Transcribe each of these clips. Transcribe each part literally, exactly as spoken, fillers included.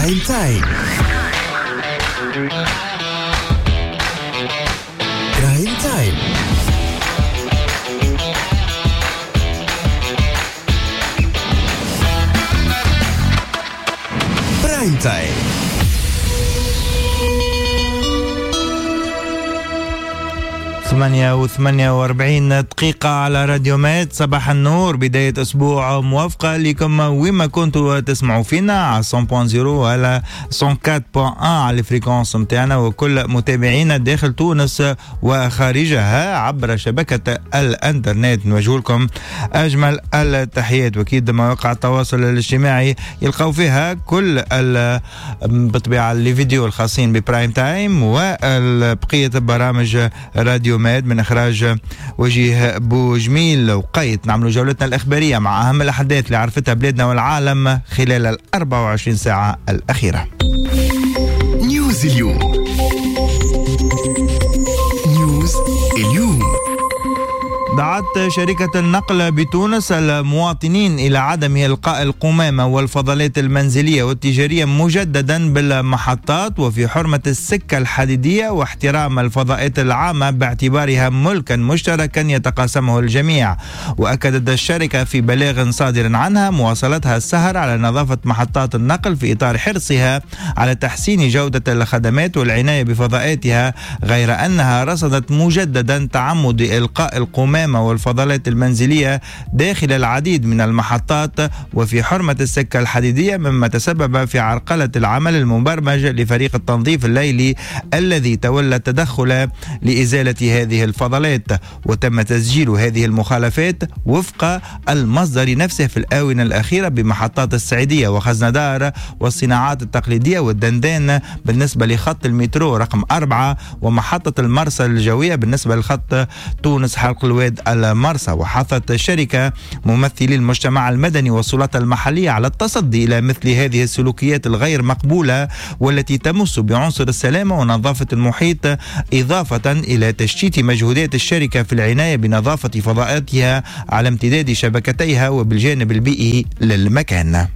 برايم تايم. برايم تايم. برايم تايم. ثمانية وثمانية وأربعين دقيقة على راديو مات. صباح النور، بداية أسبوع موافقة لكم وين كنتوا تسمعوا فينا على مية فاصلة صفر وعلى مية وأربعة فاصلة واحد على الفريكونس متاعنا، وكل متابعينا داخل تونس وخارجها عبر شبكة الانترنت نوجه لكم أجمل التحيات. وأكيد مواقع التواصل الاجتماعي يلقاو فيها كل بالطبيعة الفيديو الخاصين ببرايم تايم وبقية برامج راديو ماد من إخراج وجيه بوجميل وقيت. نعملوا جولتنا الإخبارية مع أهم الأحداث اللي عرفتها بلادنا والعالم خلال ال أربع وعشرين ساعة الأخيرة. نيوز اليوم. نيوز اليوم. دعت شركة النقل بتونس المواطنين إلى عدم إلقاء القمامة والفضلات المنزلية والتجارية مجددا بالمحطات وفي حرمة السكة الحديدية واحترام الفضاءات العامة باعتبارها ملكا مشتركا يتقاسمه الجميع. وأكدت الشركة في بلاغ صادر عنها مواصلتها السهر على نظافة محطات النقل في إطار حرصها على تحسين جودة الخدمات والعناية بفضاءاتها، غير أنها رصدت مجددا تعمد إلقاء القمامة والفضلات المنزلية داخل العديد من المحطات وفي حرمة السكة الحديدية، مما تسبب في عرقلة العمل المبرمج لفريق التنظيف الليلي الذي تولى التدخل لإزالة هذه الفضلات. وتم تسجيل هذه المخالفات وفق المصدر نفسه في الآونة الأخيرة بمحطات السعيدية وخزندار والصناعات التقليدية والدندان بالنسبة لخط المترو رقم أربعة، ومحطة المرسى الجوية بالنسبة لخط تونس حلق الواد المرسى. وحثت الشركة ممثلي المجتمع المدني والسلطات المحلية على التصدي إلى مثل هذه السلوكيات الغير مقبولة والتي تمس بعنصر السلامة ونظافة المحيط، إضافة إلى تشتيت مجهودات الشركة في العناية بنظافة فضاءاتها على امتداد شبكتيها وبالجانب البيئي للمكان.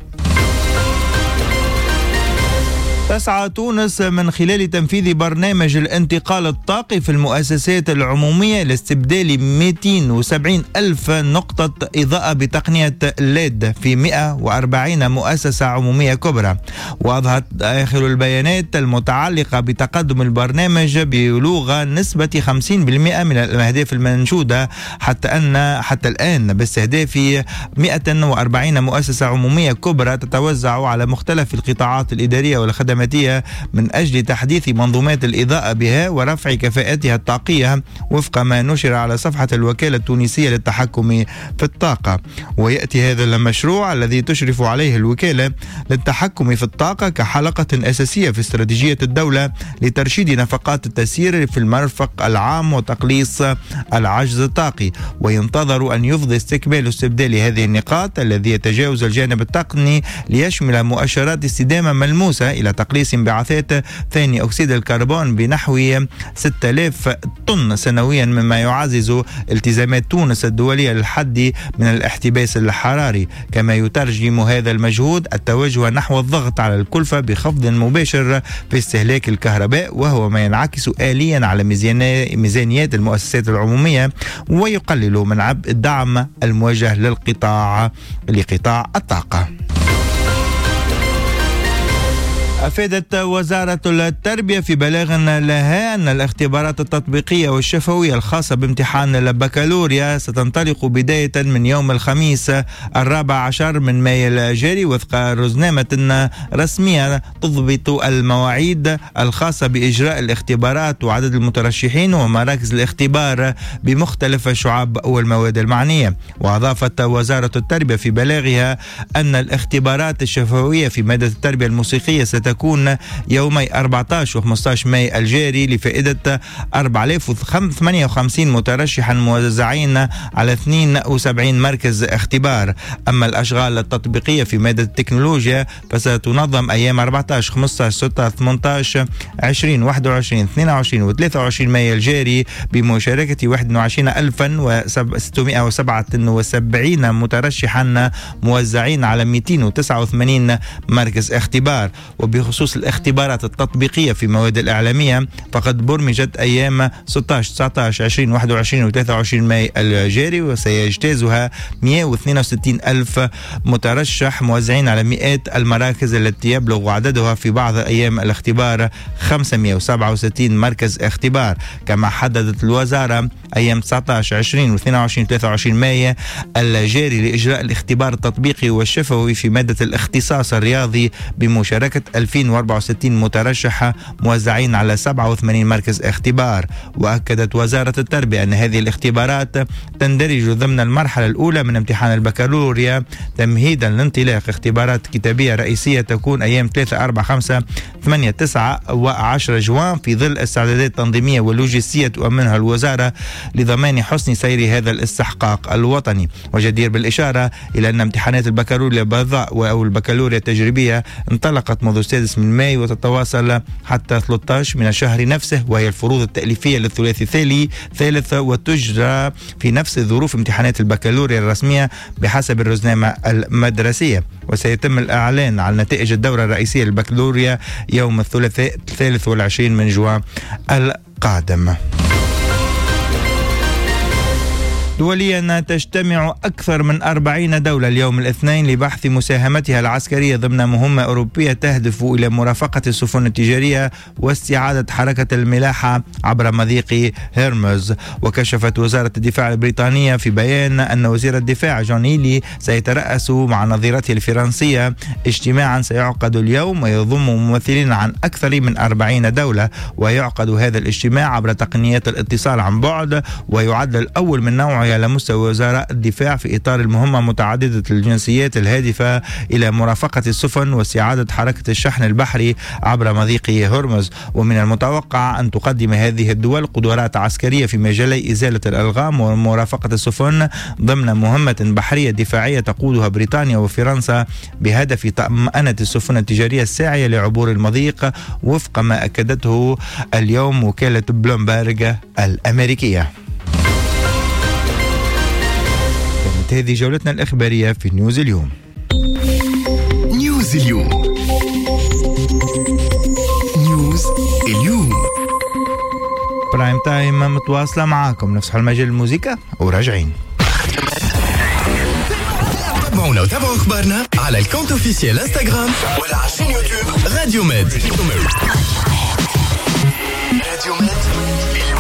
تسعى تونس من خلال تنفيذ برنامج الانتقال الطاقي في المؤسسات العمومية لاستبدال مئتين وسبعين ألف نقطة إضاءة بتقنية ليد في مئة وأربعين مؤسسة عمومية كبرى. وأظهرت آخر البيانات المتعلقة بتقدم البرنامج ببلوغ نسبة خمسين بالمئة من الأهداف المنشودة حتى أن حتى الآن باستهداف مئة وأربعين مؤسسة عمومية كبرى تتوزع على مختلف القطاعات الإدارية والخدمات من أجل تحديث منظومات الإضاءة بها ورفع كفاءتها الطاقية وفق ما نشر على صفحة الوكالة التونسية للتحكم في الطاقة. ويأتي هذا المشروع الذي تشرف عليه الوكالة للتحكم في الطاقة كحلقة أساسية في استراتيجية الدولة لترشيد نفقات التسيير في المرفق العام وتقليص العجز الطاقي. وينتظر أن يفضي استكمال استبدال هذه النقاط الذي يتجاوز الجانب التقني ليشمل مؤشرات استدامة ملموسة إلى تقليص انبعاثات ثاني أكسيد الكربون بنحو ستة آلاف طن سنويا، مما يعزز التزامات تونس الدولية للحد من الاحتباس الحراري. كما يترجم هذا المجهود التوجه نحو الضغط على الكلفة بخفض مباشر في استهلاك الكهرباء، وهو ما ينعكس آليا على ميزانيات المؤسسات العمومية ويقلل من عبء الدعم الموجه للقطاع لقطاع الطاقة. أفادت وزارة التربية في بلاغ لها أن الاختبارات التطبيقية والشفوية الخاصة بامتحان البكالوريا ستنطلق بداية من يوم الخميس الرابع عشر من مايو الجاري وفق رزنامة رسمية تضبط المواعيد الخاصة بإجراء الاختبارات وعدد المترشحين ومراكز الاختبار بمختلف الشعب والمواد المعنية. وأضافت وزارة التربية في بلاغها أن الاختبارات الشفوية في مادة التربية الموسيقية ستكون تكون يومي أربعة عشر و خمسة عشر مايو الجاري لفائدة أربعة آلاف وثمانية وخمسين مترشحا موزعين على اثنين وسبعين مركز اختبار. أما الأشغال التطبيقية في مادة التكنولوجيا فستنظم أيام أربعة عشر خمسة عشر ستة عشر ثمانية عشر عشرين واحد وعشرين اثنين وعشرين و ثلاثة وعشرين مايو الجاري بمشاركة واحد وعشرين ألفا وستمائة وسبعة وسبعين مترشحا موزعين على مئتين وتسعة وثمانين مركز اختبار. وبهذا وبخصوص الاختبارات التطبيقية في مواد الإعلامية فقد برمجت أيام ستة عشر تسعة عشر عشرين واحد وعشرين و ثلاثة وعشرين ماي الجاري، وسيجتازها مئة واثنين وستين ألف مترشح موزعين على مئات المراكز التي يبلغ عددها في بعض أيام الاختبار خمسمئة وسبعة وستين مركز اختبار. كما حددت الوزارة أيام تسعة عشر عشرين و اثنين وعشرين و ثلاثة وعشرين ماي الجاري لإجراء الاختبار التطبيقي والشفوي في مادة الاختصاص الرياضي بمشاركة ألفين وأربعة وستين مترشحة موزعين على سبعة وثمانين مركز اختبار. وأكدت وزارة التربية أن هذه الاختبارات تندرج ضمن المرحلة الأولى من امتحان البكالوريا تمهيدا لانطلاق اختبارات كتابية رئيسية تكون أيام ثلاثة أربعة خمسة ثمانية تسعة وعشرة جوان في ظل استعدادات تنظيمية ولوجستية تؤمنها الوزارة لضمان حسن سير هذا الاستحقاق الوطني. وجدير بالإشارة إلى أن امتحانات البكالوريا بيضاء أو البكالوريا التجريبية انطلقت منذ السادس من ماي وتتواصل حتى ثلاثة عشر من الشهر نفسه، وهي الفروض التأليفية للثلاثي الثالي ثالث، وتجرى في نفس ظروف امتحانات البكالوريا الرسمية بحسب الرزنامة المدرسية. وسيتم الإعلان عن نتائج الدورة الرئيسية للبكالوريا يوم الثلاثاء الثالث والعشرين من جوان القادم. دوليا تجتمع أكثر من أربعين دولة اليوم الاثنين لبحث مساهمتها العسكرية ضمن مهمة أوروبية تهدف إلى مرافقة السفن التجارية واستعادة حركة الملاحة عبر مضيق هرمز. وكشفت وزارة الدفاع البريطانية في بيان أن وزير الدفاع جون هيلي سيترأس مع نظيرته الفرنسية اجتماعا سيعقد اليوم ويضم ممثلين عن أكثر من أربعين دولة، ويعقد هذا الاجتماع عبر تقنيات الاتصال عن بعد، ويعد الأول من نوعه على مستوى وزراء الدفاع في إطار المهمة متعددة الجنسيات الهادفة إلى مرافقة السفن واستعادة حركة الشحن البحري عبر مضيق هرمز. ومن المتوقع أن تقدم هذه الدول قدرات عسكرية في مجالي إزالة الألغام ومرافقة السفن ضمن مهمة بحرية دفاعية تقودها بريطانيا وفرنسا بهدف طمأنة السفن التجارية الساعية لعبور المضيق، وفق ما أكدته اليوم وكالة بلومبرغ الأمريكية. هذه جولتنا الإخبارية في نيوز اليوم. نيوز اليوم. نيوز اليوم. برايم تايم متواصلة معاكم، نفسح المجال الموسيقى وراجعين. تابعونا وتابعوا أخبارنا على الكونت اوفيسيال انستغرام وعلى عشان يوتيوب راديو ميد. راديو ميد.